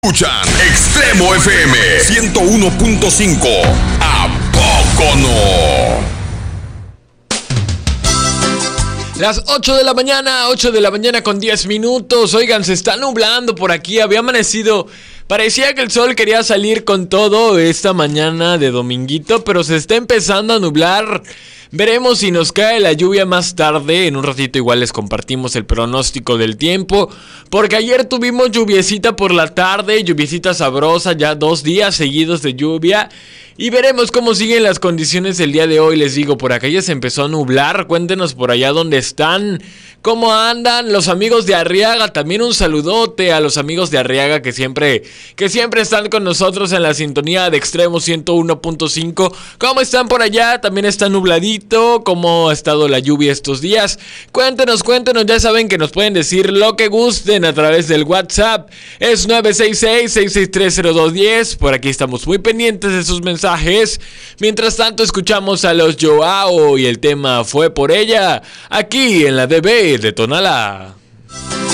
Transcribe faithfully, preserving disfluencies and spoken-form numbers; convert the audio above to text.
Escuchan Extremo F M ciento uno punto cinco. ¿A poco no? Las ocho de la mañana, ocho de la mañana con diez minutos. Oigan, se está nublando por aquí. Había amanecido. Parecía que el sol quería salir con todo esta mañana de dominguito, pero se está empezando a nublar. Veremos si nos cae la lluvia más tarde. En un ratito igual les compartimos el pronóstico del tiempo, porque ayer tuvimos lluviecita por la tarde, lluviecita sabrosa, ya dos días seguidos de lluvia. Y veremos cómo siguen las condiciones el día de hoy. Les digo, por acá ya se empezó a nublar. Cuéntenos por allá dónde están, cómo andan los amigos de Arriaga. También un saludote a los amigos de Arriaga que siempre, que siempre están con nosotros en la sintonía de Extremo ciento uno punto cinco. ¿Cómo están por allá? También está nubladito. ¿Cómo ha estado la lluvia estos días? Cuéntenos, cuéntenos. Ya saben que nos pueden decir lo que gusten a través del WhatsApp. Es nueve seis seis, seis seis tres, cero dos uno cero. Por aquí estamos muy pendientes de sus mensajes. Mientras tanto escuchamos a los Joao y el tema Fue por ella, aquí en la D B de Tonalá.